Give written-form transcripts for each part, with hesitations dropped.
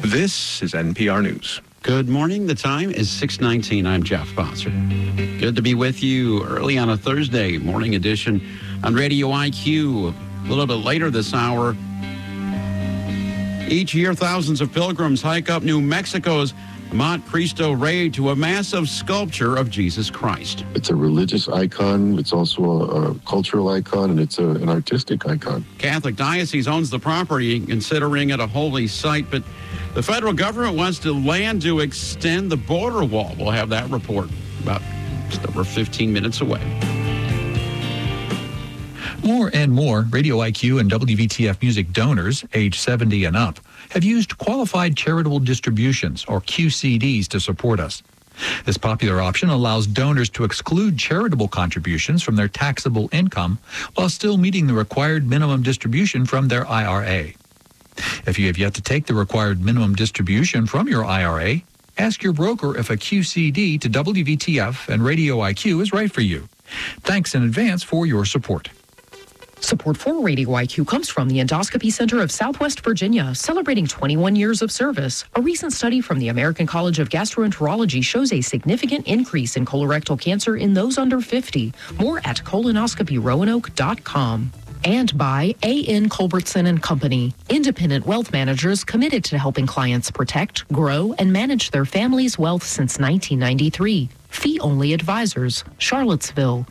This is NPR News. Good morning. The time is 6:19. I'm Jeff Bosser. Good to be with you early on a Thursday morning edition on Radio IQ. A little bit later this hour. Each year, thousands of pilgrims hike up New Mexico's Monte Cristo Rey to a massive sculpture of Jesus Christ. It's a religious icon. It's also a cultural icon, and it's an artistic icon. Catholic Diocese owns the property, considering it a holy site, but the federal government wants the land to extend the border wall. We'll have that report about just over 15 minutes away. More and more Radio IQ and WVTF Music donors, age 70 and up, have used Qualified Charitable Distributions, or QCDs, to support us. This popular option allows donors to exclude charitable contributions from their taxable income while still meeting the required minimum distribution from their IRA. If you have yet to take the required minimum distribution from your IRA, ask your broker if a QCD to WVTF and Radio IQ is right for you. Thanks in advance for your support. Support for Radio IQ comes from the Endoscopy Center of Southwest Virginia, celebrating 21 years of service. A recent study from the American College of Gastroenterology shows a significant increase in colorectal cancer in those under 50. More at colonoscopyroanoke.com. And by A.N. Culbertson & Company, independent wealth managers committed to helping clients protect, grow, and manage their family's wealth since 1993. Fee-only advisors, Charlottesville.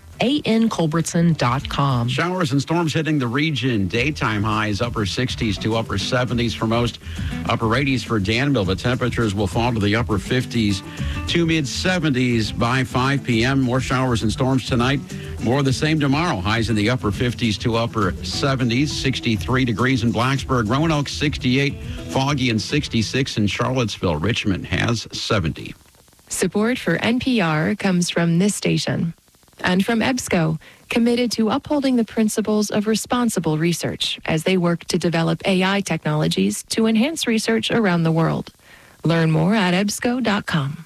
ANCulbertson.com. Showers and storms hitting the region. Daytime highs upper 60s to upper 70s for most, upper 80s for Danville, but temperatures will fall to the upper 50s to mid 70s by 5 p.m. More showers and storms tonight. More of the same tomorrow. Highs in the upper 50s to upper 70s. 63 degrees in Blacksburg. Roanoke 68. Foggy and 66 in Charlottesville. Richmond has 70. Support for NPR comes from this station. And from EBSCO, committed to upholding the principles of responsible research as they work to develop AI technologies to enhance research around the world. Learn more at ebsco.com.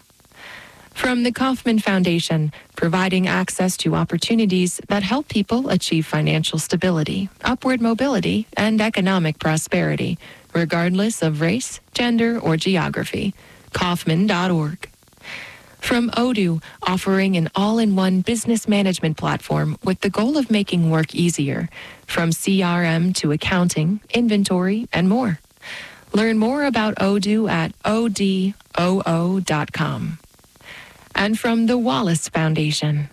From the Kauffman Foundation, providing access to opportunities that help people achieve financial stability, upward mobility, and economic prosperity, regardless of race, gender, or geography. Kauffman.org. From Odoo, offering an all-in-one business management platform with the goal of making work easier, from CRM to accounting, inventory, and more. Learn more about Odoo at odoo.com. And from the Wallace Foundation.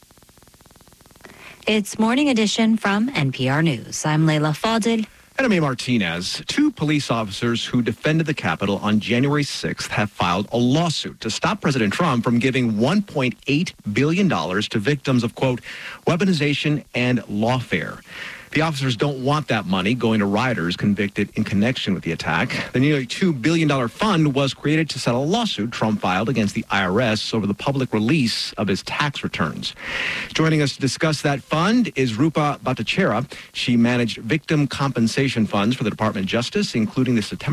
It's Morning Edition from NPR News. I'm Leila Fadil. And I'm A. Martinez. Two police officers who defended the Capitol on January 6th have filed a lawsuit to stop President Trump from giving $1.8 billion to victims of, quote, weaponization and lawfare. The officers don't want that money going to rioters convicted in connection with the attack. The nearly $2 billion fund was created to settle a lawsuit Trump filed against the IRS over the public release of his tax returns. Joining us to discuss that fund is Rupa Bhattacharya. She managed victim compensation funds for the Department of Justice, including the September